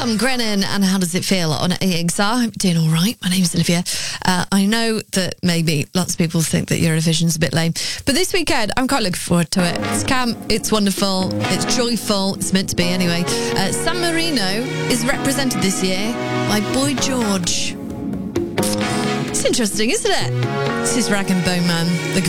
Tom Grennan and How Does It Feel on AXR. I'm doing all right. My name's Olivia. I know that maybe lots of people think that Eurovision's a bit lame, but this weekend I'm quite looking forward to it. It's camp, it's wonderful, it's joyful, it's meant to be anyway. San Marino is represented this year by Boy George. It's interesting, isn't it? This is Rag and Bone Man, the